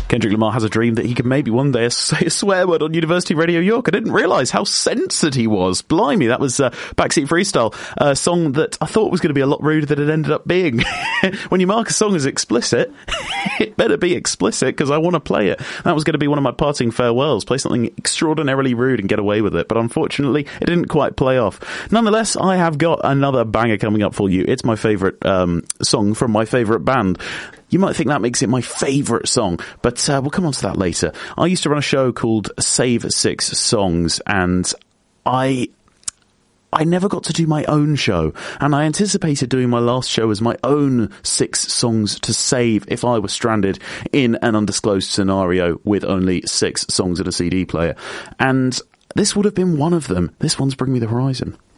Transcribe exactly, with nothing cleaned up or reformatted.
Kendrick Lamar has a dream that he could maybe one day say a swear word on University Radio York. I didn't realise how censored he was. Blimey, that was uh, Backseat Freestyle, a song that I thought was going to be a lot ruder than it ended up being. When you mark a song as explicit, it better be explicit because I want to play it. That was going to be one of my parting farewells, play something extraordinarily rude and get away with it, but unfortunately it didn't quite play off. Nonetheless, I have got another banger coming up for you. It's my favourite um, song from my favourite band. You might think that makes it my favourite song, but uh, we'll come on to that later. I used to run a show called Save Six Songs, and I... I never got to do my own show, and I anticipated doing my last show as my own six songs to save if I was stranded in an undisclosed scenario with only six songs in a C D player. And this would have been one of them. This one's Bring Me the Horizon.